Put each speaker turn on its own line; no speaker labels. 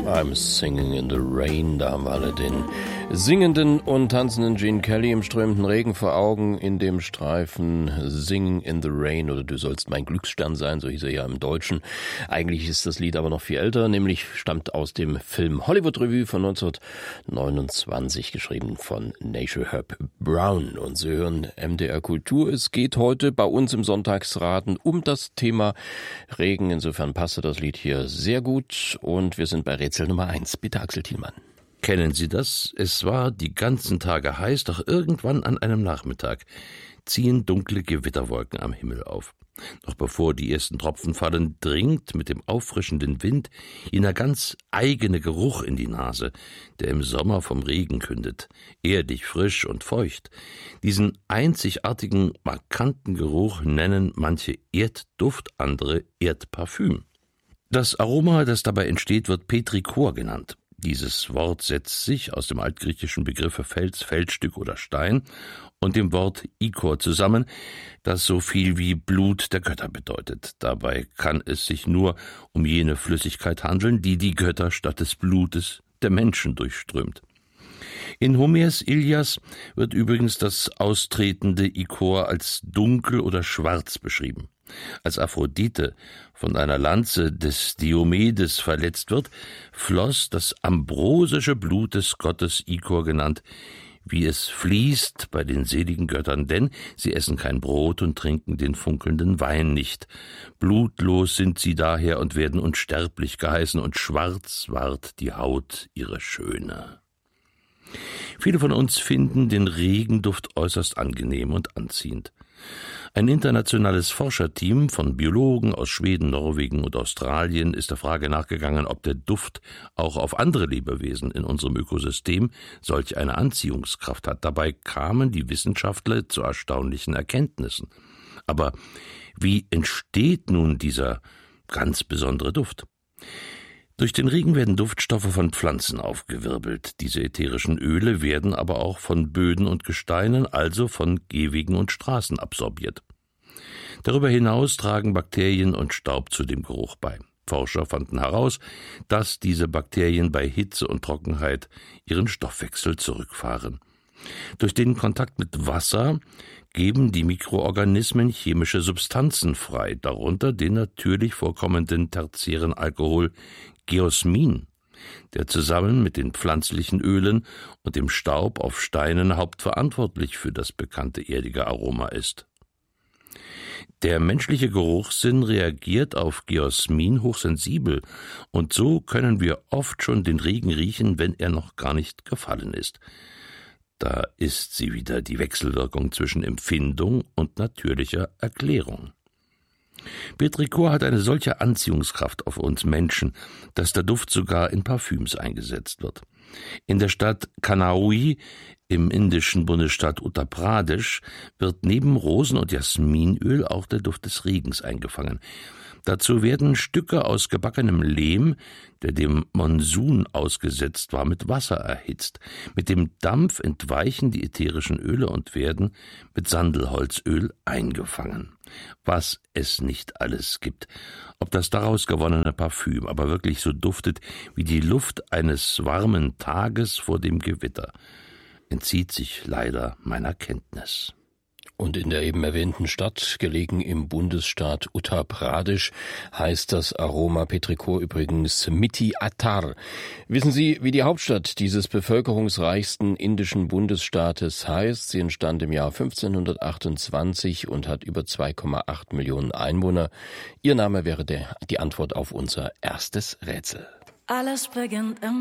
I'm Singing in the Rain, da haben wir alle den singenden und tanzenden Gene Kelly im strömenden Regen vor Augen in dem Streifen Singing in the Rain oder Du sollst mein Glücksstern sein, so hieß er ja im Deutschen. Eigentlich ist das Lied aber noch viel älter, nämlich stammt aus dem Film Hollywood Revue von 1929, geschrieben von Nature Herb Brown. Und Sie hören MDR Kultur. Es geht heute bei uns im Sonntagsraten um das Thema Regen. Insofern passte das Lied hier sehr gut und wir sind bei Rätsel Nummer 1. Bitte, Axel Thielmann.
Kennen Sie das? Es war die ganzen Tage heiß, doch irgendwann an einem Nachmittag ziehen dunkle Gewitterwolken am Himmel auf. Noch bevor die ersten Tropfen fallen, dringt mit dem auffrischenden Wind jener ganz eigene Geruch in die Nase, der im Sommer vom Regen kündet, erdig, frisch und feucht. Diesen einzigartigen, markanten Geruch nennen manche Erdduft, andere Erdparfüm. Das Aroma, das dabei entsteht, wird Petrichor genannt. Dieses Wort setzt sich aus dem altgriechischen Begriffe Fels, Feldstück oder Stein und dem Wort Ichor zusammen, das so viel wie Blut der Götter bedeutet. Dabei kann es sich nur um jene Flüssigkeit handeln, die die Götter statt des Blutes der Menschen durchströmt. In Homers Ilias wird übrigens das austretende Ichor als dunkel oder schwarz beschrieben. Als Aphrodite von einer Lanze des Diomedes verletzt wird, floss das ambrosische Blut des Gottes Ichor genannt, wie es fließt bei den seligen Göttern, denn sie essen kein Brot und trinken den funkelnden Wein nicht. Blutlos sind sie daher und werden unsterblich geheißen, und schwarz ward die Haut ihrer Schöne. Viele von uns finden den Regenduft äußerst angenehm und anziehend. Ein internationales Forscherteam von Biologen aus Schweden, Norwegen und Australien ist der Frage nachgegangen, ob der Duft auch auf andere Lebewesen in unserem Ökosystem solch eine Anziehungskraft hat. Dabei kamen die Wissenschaftler zu erstaunlichen Erkenntnissen. Aber wie entsteht nun dieser ganz besondere Duft? Durch den Regen werden Duftstoffe von Pflanzen aufgewirbelt. Diese ätherischen Öle werden aber auch von Böden und Gesteinen, also von Gehwegen und Straßen, absorbiert. Darüber hinaus tragen Bakterien und Staub zu dem Geruch bei. Forscher fanden heraus, dass diese Bakterien bei Hitze und Trockenheit ihren Stoffwechsel zurückfahren. Durch den Kontakt mit Wasser geben die Mikroorganismen chemische Substanzen frei, darunter den natürlich vorkommenden tertiären Alkohol Geosmin, der zusammen mit den pflanzlichen Ölen und dem Staub auf Steinen hauptverantwortlich für das bekannte erdige Aroma ist. Der menschliche Geruchssinn reagiert auf Geosmin hochsensibel, und so können wir oft schon den Regen riechen, wenn er noch gar nicht gefallen ist. Da ist sie wieder, die Wechselwirkung zwischen Empfindung und natürlicher Erklärung. Petrichor hat eine solche Anziehungskraft auf uns Menschen, dass der Duft sogar in Parfüms eingesetzt wird. In der Stadt Kanauj im indischen Bundesstaat Uttar Pradesh wird neben Rosen- und Jasminöl auch der Duft des Regens eingefangen. Dazu werden Stücke aus gebackenem Lehm, der dem Monsun ausgesetzt war, mit Wasser erhitzt. Mit dem Dampf entweichen die ätherischen Öle und werden mit Sandelholzöl eingefangen. Was es nicht alles gibt. Ob das daraus gewonnene Parfüm aber wirklich so duftet wie die Luft eines warmen Tages vor dem Gewitter, entzieht sich leider meiner Kenntnis.
Und in der eben erwähnten Stadt, gelegen im Bundesstaat Uttar Pradesh, heißt das Aroma Petrichor übrigens Miti Attar. Wissen Sie, wie die Hauptstadt dieses bevölkerungsreichsten indischen Bundesstaates heißt? Sie entstand im Jahr 1528 und hat über 2,8 Millionen Einwohner. Ihr Name wäre die Antwort auf unser erstes Rätsel.
Alles beginnt im